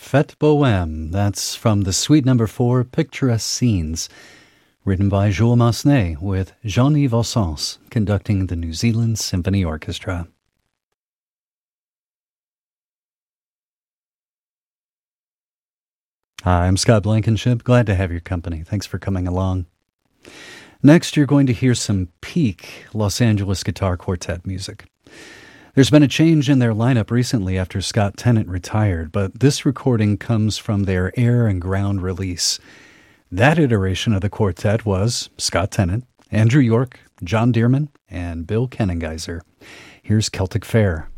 Fête Bohème. That's from the Suite Number 4, Picturesque Scenes, written by Jules Massenet, with Jean-Yves Ossens conducting the New Zealand Symphony Orchestra. Hi, I'm Scott Blankenship. Glad to have your company. Thanks for coming along. Next, you're going to hear some peak Los Angeles Guitar Quartet music. There's been a change in their lineup recently after Scott Tennant retired, but this recording comes from their Air and Ground release. That iteration of the quartet was Scott Tennant, Andrew York, John Dearman, and Bill Kennengeiser. Here's Celtic Fair.